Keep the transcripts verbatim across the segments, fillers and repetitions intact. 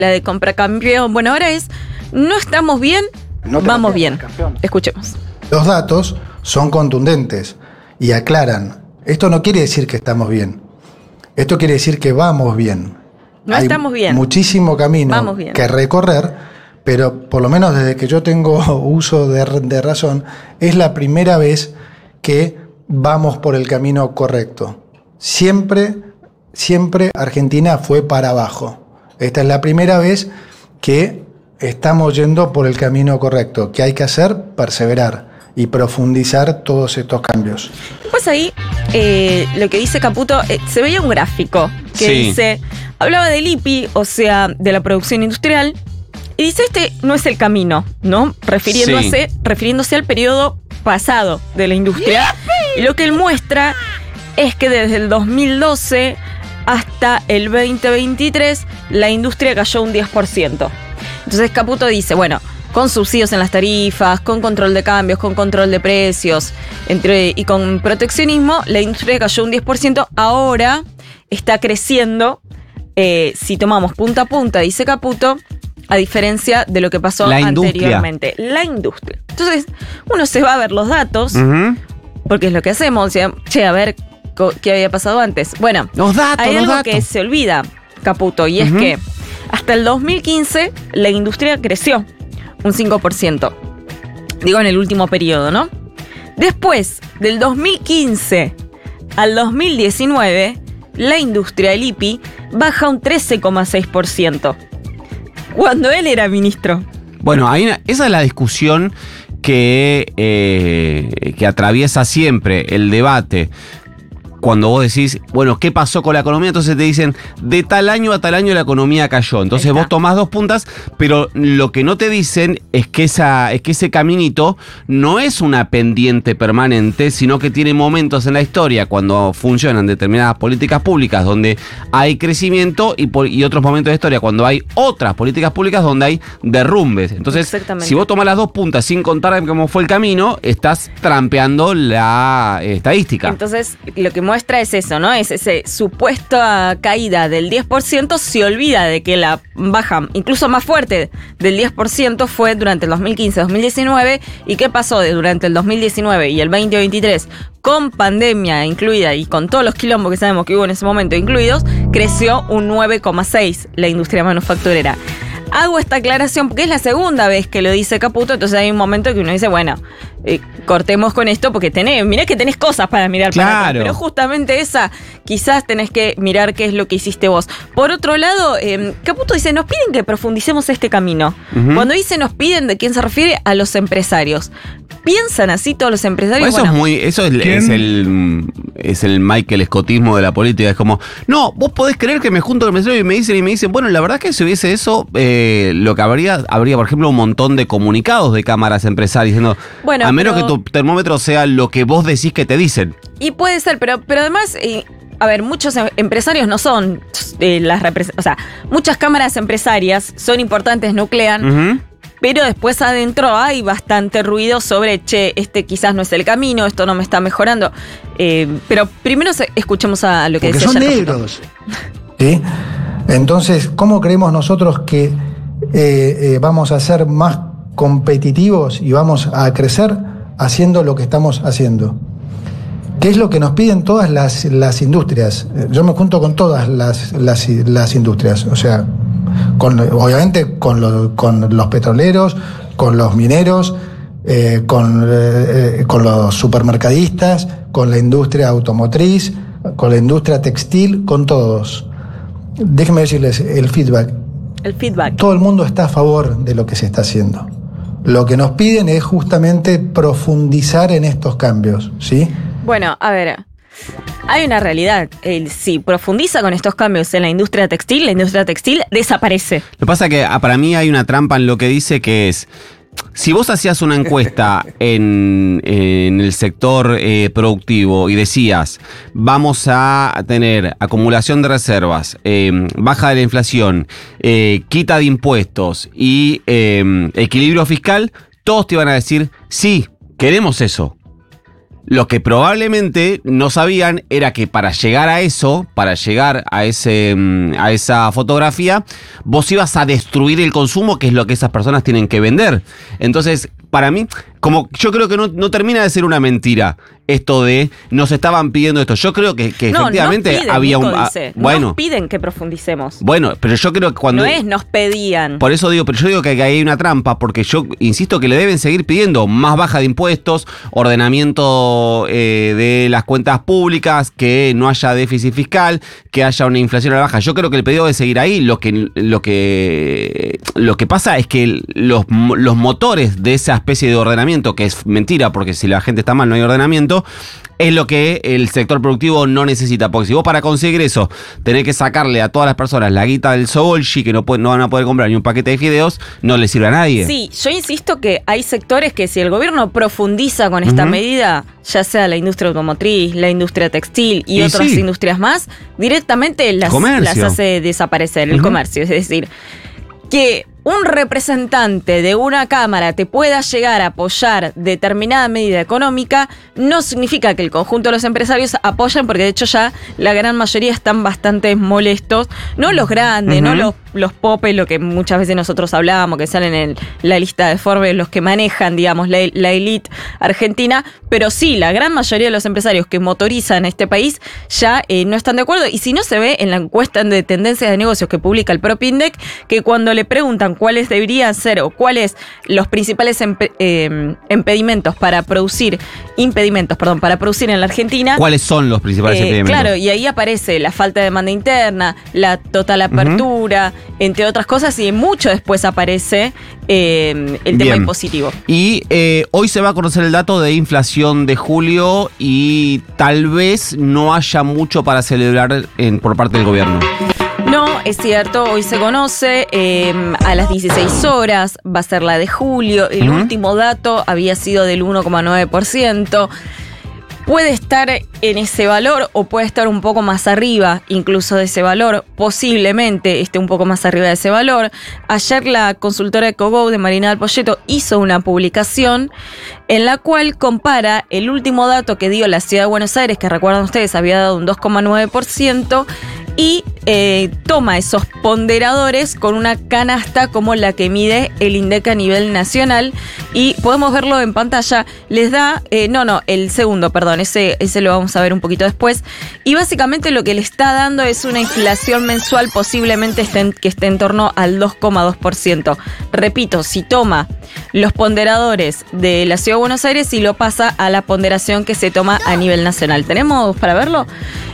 la de Compracampeón. Bueno, ahora es, no estamos bien, no vamos bien. Campeón. Escuchemos. Los datos son contundentes y aclaran. Esto no quiere decir que estamos bien. Esto quiere decir que vamos bien. No Hay estamos bien. Muchísimo camino que recorrer, pero por lo menos desde que yo tengo uso de, de razón, es la primera vez que vamos por el camino correcto. Siempre, siempre Argentina fue para abajo. Esta es la primera vez que estamos yendo por el camino correcto. ¿Qué hay que hacer? Perseverar y profundizar todos estos cambios. Pues ahí, eh, lo que dice Caputo, eh, se veía un gráfico que sí. dice, hablaba del I P I, o sea, de la producción industrial, y dice, este no es el camino, ¿no? Refiriéndose, sí. refiriéndose al periodo pasado de la industria. Y lo que él muestra es que desde el dos mil doce hasta el veinte veintitrés la industria cayó un diez por ciento. Entonces Caputo dice, bueno, con subsidios en las tarifas, con control de cambios, con control de precios entre, y con proteccionismo, la industria cayó un diez por ciento. Ahora está creciendo, eh, si tomamos punta a punta, dice Caputo, a diferencia de lo que pasó la anteriormente. Industria. La industria. Entonces, uno se va a ver los datos, uh-huh. porque es lo que hacemos. O sea, che, a ver qué había pasado antes. Bueno, los datos, hay los algo datos. que se olvida, Caputo, y uh-huh. es que hasta el dos mil quince la industria creció un cinco por ciento. Digo, en el último periodo, ¿no? Después, del dos mil quince al dos mil diecinueve, la industria, el I P I, baja un trece coma seis por ciento. Cuando él era ministro. Bueno, hay una, esa es la discusión que, eh, que atraviesa siempre el debate. Cuando vos decís, bueno, ¿qué pasó con la economía? Entonces te dicen, de tal año a tal año la economía cayó. Entonces vos tomás dos puntas, pero lo que no te dicen es que, esa, es que ese caminito no es una pendiente permanente, sino que tiene momentos en la historia cuando funcionan determinadas políticas públicas donde hay crecimiento y, por, y otros momentos de historia cuando hay otras políticas públicas donde hay derrumbes. Entonces, si vos tomás las dos puntas sin contar cómo fue el camino, estás trampeando la estadística. Entonces, lo que muestra es eso, ¿no? Es ese supuesta caída del diez por ciento, se olvida de que la baja, incluso más fuerte del diez por ciento, fue durante el dos mil quince dos mil diecinueve. ¿Y qué pasó de durante el dos mil diecinueve y el veinte veintitrés? Con pandemia incluida y con todos los quilombos que sabemos que hubo en ese momento incluidos, creció un nueve coma seis la industria manufacturera. Hago esta aclaración porque es la segunda vez que lo dice Caputo, entonces hay un momento que uno dice, bueno, eh, cortemos con esto porque tenés, mirá que tenés cosas para mirar claro. para acá, pero justamente esa, quizás tenés que mirar qué es lo que hiciste vos. Por otro lado, eh, Caputo dice, nos piden que profundicemos este camino. Uh-huh. Cuando dice nos piden, ¿de quién se refiere? A los empresarios. ¿Piensan así todos los empresarios? Eso bueno, es muy, eso es, es el es el Michael Scottismo de la política. Es como, no, vos podés creer que me junto con empresarios y me dicen y me dicen, bueno, la verdad es que si hubiese eso, eh, lo que habría, habría, por ejemplo, un montón de comunicados de cámaras empresarias diciendo, bueno, a menos pero, que tu termómetro sea lo que vos decís que te dicen. Y puede ser, pero, pero además, eh, a ver, muchos empresarios no son eh, las representaciones, o sea, muchas cámaras empresarias son importantes, nuclean. Uh-huh. Pero después adentro hay bastante ruido sobre, che, este quizás no es el camino, esto no me está mejorando. Eh, pero primero escuchemos a lo que Porque decía. Son negros. ¿Sí? Entonces, ¿cómo creemos nosotros que eh, eh, vamos a ser más competitivos y vamos a crecer haciendo lo que estamos haciendo? ¿Qué es lo que nos piden todas las, las industrias? Yo me junto con todas las, las, las industrias, o sea, con, obviamente con, lo, con los petroleros, con los mineros, eh, con, eh, con los supermercadistas, con la industria automotriz, con la industria textil, con todos. Déjenme decirles el feedback. El feedback. Todo el mundo está a favor de lo que se está haciendo. Lo que nos piden es justamente profundizar en estos cambios, ¿sí? Bueno, a ver, hay una realidad. Eh, si profundiza con estos cambios en la industria textil, la industria textil desaparece. Lo que pasa es que para mí hay una trampa en lo que dice, que es, si vos hacías una encuesta en, en el sector eh, productivo y decías, vamos a tener acumulación de reservas, eh, baja de la inflación, eh, quita de impuestos y eh, equilibrio fiscal, todos te iban a decir, sí, queremos eso. Lo que probablemente no sabían era que para llegar a eso, para llegar a, ese, a esa fotografía, vos ibas a destruir el consumo, que es lo que esas personas tienen que vender. Entonces, para mí, como yo creo que no, no termina de ser una mentira esto de nos estaban pidiendo esto. Yo creo que, que no, efectivamente nos piden, había Nico un... A, dice, bueno, nos piden que profundicemos. Bueno, pero yo creo que cuando... No es nos pedían. Por eso digo, pero yo digo que, que hay una trampa, porque yo insisto que le deben seguir pidiendo más baja de impuestos, ordenamiento eh, de las cuentas públicas, que no haya déficit fiscal, que haya una inflación a la baja. Yo creo que el pedido debe seguir ahí. Lo que, lo que, lo que pasa es que los, los motores de esa especie de ordenamiento, que es mentira, porque si la gente está mal no hay ordenamiento, es lo que el sector productivo no necesita. Porque si vos para conseguir eso tenés que sacarle a todas las personas la guita del Sobolji, que no, puede, no van a poder comprar ni un paquete de fideos, no le sirve a nadie. Sí, yo insisto que hay sectores que si el gobierno profundiza con esta uh-huh. medida, ya sea la industria automotriz, la industria textil y, y otras sí. industrias más, directamente las, las hace desaparecer, el uh-huh. comercio. Es decir, que un representante de una cámara te pueda llegar a apoyar determinada medida económica no significa que el conjunto de los empresarios apoyen, porque de hecho ya la gran mayoría están bastante molestos, no los grandes, uh-huh. no los, los popes, lo que muchas veces nosotros hablábamos, que salen en la lista de Forbes, los que manejan, digamos, la, la élite argentina, pero sí, la gran mayoría de los empresarios que motorizan este país ya eh, no están de acuerdo, y si no se ve en la encuesta de tendencias de negocios que publica el propio INDEC, que cuando le preguntan cuáles deberían ser o cuáles los principales empe- eh, impedimentos para producir impedimentos, perdón, para producir en la Argentina. ¿Cuáles son los principales eh, impedimentos? Claro, y ahí aparece la falta de demanda interna, la total apertura, uh-huh. entre otras cosas, y mucho después aparece eh, el tema Bien. impositivo. Y eh, hoy se va a conocer el dato de inflación de julio y tal vez no haya mucho para celebrar en, por parte del gobierno. No, es cierto, hoy se conoce, eh, a las dieciséis horas va a ser la de julio, el uh-huh. último dato había sido del uno coma nueve por ciento. Puede estar en ese valor o puede estar un poco más arriba incluso de ese valor, posiblemente esté un poco más arriba de ese valor. Ayer la consultora EcoGo de Marina del Poyeto hizo una publicación en la cual compara el último dato que dio la Ciudad de Buenos Aires, que recuerdan ustedes había dado un dos coma nueve por ciento, y eh, toma esos ponderadores con una canasta como la que mide el INDEC a nivel nacional, y podemos verlo en pantalla. Les da, eh, no, no, el segundo, perdón, ese, ese lo vamos a ver un poquito después, y básicamente lo que le está dando es una inflación mensual posiblemente esté en, que esté en torno al dos coma dos por ciento. Repito, si toma los ponderadores de la Ciudad de Buenos Aires y lo pasa a la ponderación que se toma a nivel nacional. ¿Tenemos para verlo?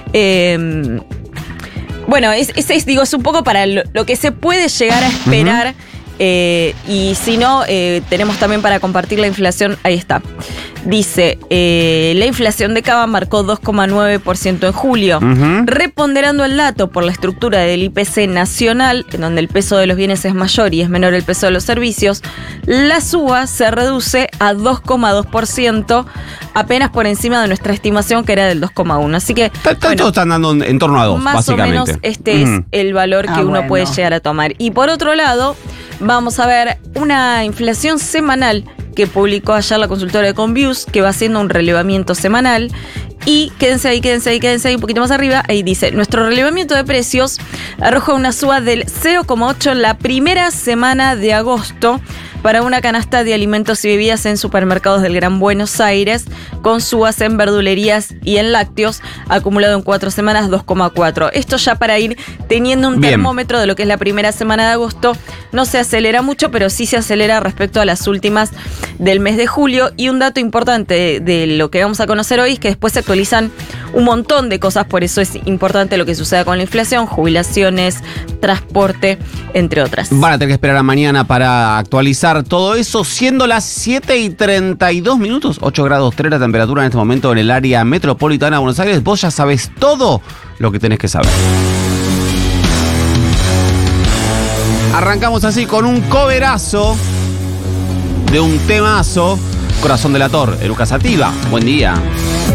Eh... Bueno, ese es, es, digo, es un poco para lo, lo que se puede llegar a esperar. Uh-huh. Eh, y si no, eh, tenemos también para compartir la inflación. Ahí está. Dice, eh, la inflación de Cava marcó dos coma nueve por ciento en julio. Uh-huh. Reponderando el dato por la estructura del I P C nacional, en donde el peso de los bienes es mayor y es menor el peso de los servicios, la suba se reduce a dos coma dos por ciento, apenas por encima de nuestra estimación, que era del dos coma uno. Así que, bueno, todos están dando en torno a dos, más básicamente. o menos este uh-huh. es el valor que ah, uno bueno. puede llegar a tomar. Y por otro lado, vamos a ver una inflación semanal que publicó ayer la consultora de Conviews, que va haciendo un relevamiento semanal. Y quédense ahí, quédense ahí, quédense ahí un poquito más arriba. Ahí dice, nuestro relevamiento de precios arroja una suba del cero coma ocho en la primera semana de agosto para una canasta de alimentos y bebidas en supermercados del Gran Buenos Aires, con subas en verdulerías y en lácteos, acumulado en cuatro semanas, dos coma cuatro. Esto ya para ir teniendo un Bien. termómetro de lo que es la primera semana de agosto. No se acelera mucho, pero sí se acelera respecto a las últimas del mes de julio. Y un dato importante de, de lo que vamos a conocer hoy es que después se actualizan un montón de cosas, por eso es importante lo que suceda con la inflación, jubilaciones, transporte, entre otras. Van a tener que esperar a mañana para actualizar todo eso, siendo las siete y treinta y dos minutos, ocho grados tres la temperatura en este momento en el área metropolitana de Buenos Aires. Vos ya sabés todo lo que tenés que saber. Arrancamos así con un coverazo de un temazo, Corazón Delator, Eruca Sativa. Buen día.